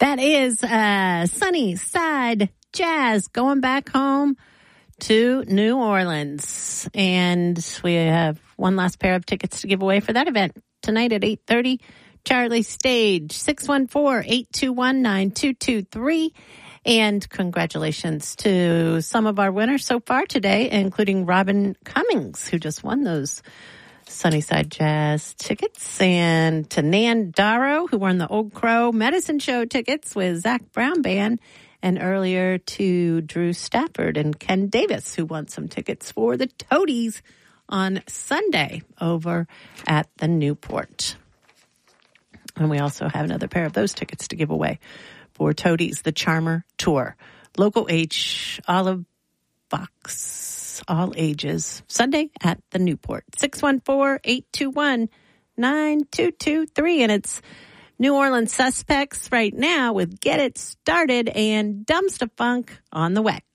That is Sunny Side Jazz going back home to New Orleans. And we have one last pair of tickets to give away for that event tonight at 8:30. Charlie Stage, 614-821-9223. And congratulations to some of our winners so far today, including Robin Cummings, who just won those Sunnyside Jazz tickets, and to Nan Darrow, who won the Old Crow Medicine Show tickets with Zach Brown Band, and earlier to Drew Stafford and Ken Davis, who won some tickets for the Toadies on Sunday over at the Newport. And we also have another pair of those tickets to give away for Toadies, the Charmer Tour. Local H, Olive Box, all ages, Sunday at the Newport. 614-821-9223. And it's New Orleans Suspects right now with Get It Started and Dumpster Funk on the way.